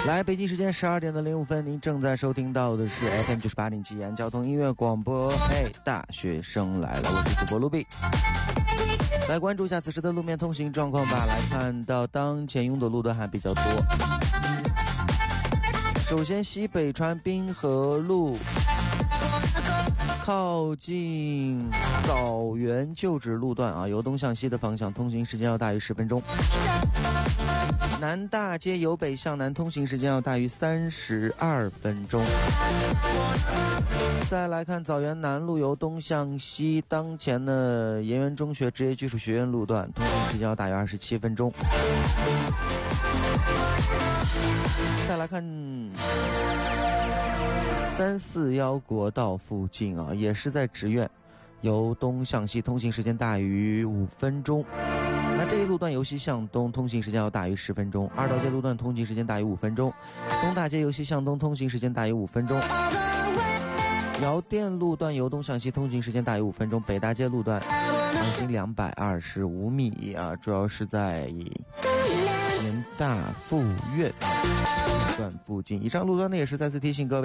来，北京时间12点05分，您正在收听到的是 FM 98.7延安交通音乐广播。大学生来了，我是主播卢比。来关注一下此时的路面通行状况吧。来看到当前拥堵路段还比较多。首先，西北川滨河路靠近枣园旧址路段啊，由东向西的方向通行时间要大于10分钟。南大街由北向南通行时间要大于32分钟。再来看枣园南路由东向西，当前的盐源中学职业技术学院路段通行时间要大于27分钟。再来看341国道附近啊，也是在职院，由东向西通行时间大于5分钟。那这一路段由西向东通行时间要大于10分钟。二道街路段通行时间大于5分钟。东大街由西向东通行时间大于5分钟。窑店路段由东向西通行时间大于5分钟。北大街路段长行225米啊，主要是在人大附院路段附近。以上路段呢也是再次提醒各位。